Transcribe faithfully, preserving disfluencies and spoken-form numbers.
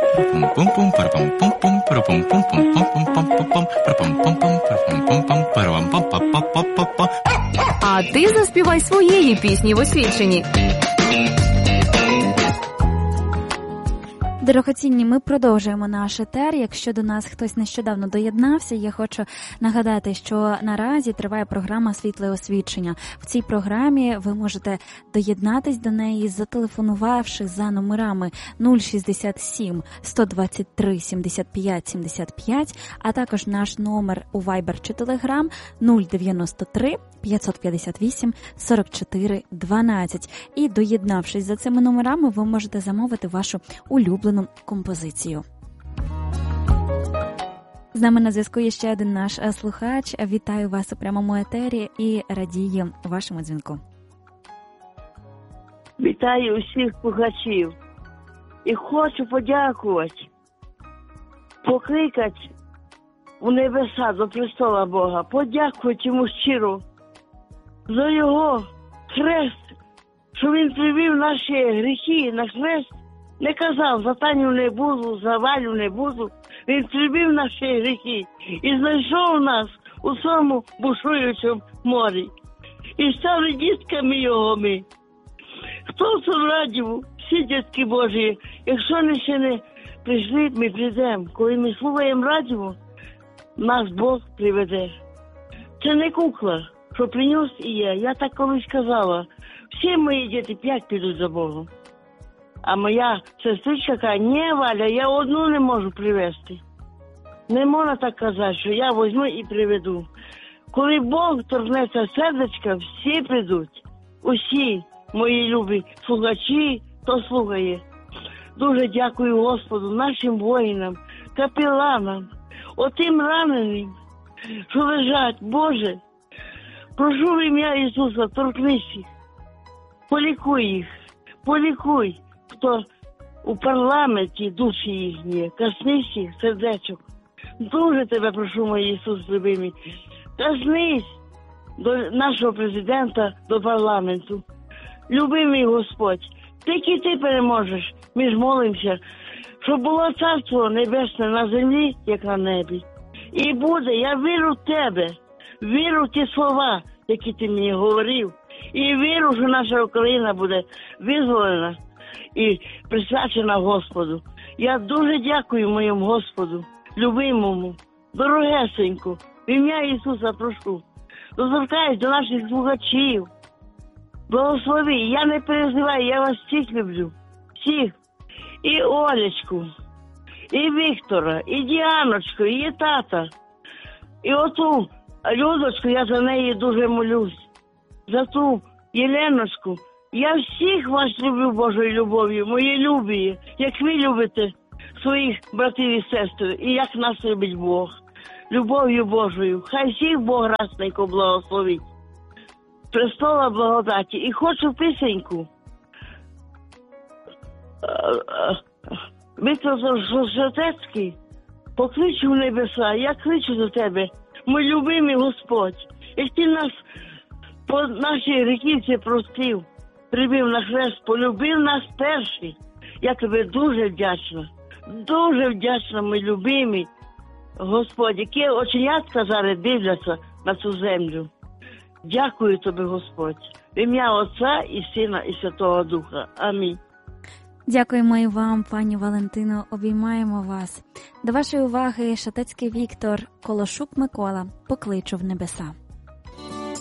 А ти заспівай своєї пісні в освіченні. Дорогоцінні, ми продовжуємо наш етер. Якщо до нас хтось нещодавно доєднався, я хочу нагадати, що наразі триває програма «Світле освічення». В цій програмі ви можете доєднатись до неї, зателефонувавши за номерами нуль шістдесят сім сто двадцять три сімдесят п'ять сімдесят п'ять, а також наш номер у Viber чи Telegram нуль дев'яносто три п'ятсот п'ятдесят вісім сорок чотири дванадцять. І доєднавшись за цими номерами, ви можете замовити вашу улюблену композицію. З нами на зв'язку є ще один наш слухач. Вітаю вас у прямому етері і радію вашому дзвінку. Вітаю усіх слухачів. І хочу подякувати, покликати у небеса до престола Бога, подякувати йому щиро за його хрест, що він привів наші гріхи на хрест. Не казав, за Таню не буду, за Валю не буду. Він прибив наші гріхи і знайшов нас у цьому бушуючому морі. І стали дітками його ми. Хто в цьому радіву? Всі дітки Божі. Якщо вони ще не прийшли, ми прийдемо. Коли ми слухаємо радіо, нас Бог приведе. Це не кукла, що принес і є. Я так колись казала. Всі мої діти п'ять підуть за Богом. А моя сестричка каже, ні, Валя, я одну не можу привезти. Не можна так казати, що я візьму і приведу. Коли Бог торкнеться сердечка, всі прийдуть. Усі мої любі слухачі, хто слухає. Дуже дякую Господу, нашим воїнам, капеланам, отим раненим, що лежать. Боже, прошу в ім'я Ісуса, торкнись їх, полікуй їх, полікуй. Хто у парламенті душі їхні, коснись їх сердечок. Дуже тебе прошу, мій Ісус любимий, коснись до нашого президента, до парламенту. Любимий Господь, тільки ти переможеш, ми ж молимося, щоб було царство небесне на землі, як на небі. І буде, я вірю в тебе, вірю в ті слова, які ти мені говорив, і вірю, що наша Україна буде визволена і присвячена Господу. Я дуже дякую моєму Господу, любимому, дорогесеньку, в ім'я Ісуса прошу. Дозвертаюсь до наших слухачів. Благослови, я не переживаю, я вас всіх люблю. Всіх. І Олечку, і Віктора, і Діаночку, і тата. І оту Людочку, я за неї дуже молюсь. За ту Єленочку. Я всіх вас люблю Божою любов'ю, мої любі, як ви любите своїх братів і сестри, і як нас любить Бог. Любов'ю Божою. Хай всіх Бог расненько благословить. Престола благодаті. І хочу пісеньку. Віктор Жовтецький, покличу в небеса, я кличу до тебе, мій любимий Господь. Як ти нас по нашій гріхівці простив, прибив на хрест, полюбив нас перший. Я тобі дуже вдячна, дуже вдячна, мій любимий Господь, які оченятка зараз дивляться на цю землю. Дякую тобі, Господь, в ім'я Отця і Сина і Святого Духа. Амінь. Дякуємо і вам, пані Валентино, обіймаємо вас. До вашої уваги Шатецький Віктор, Колошук Микола, покличу в небеса.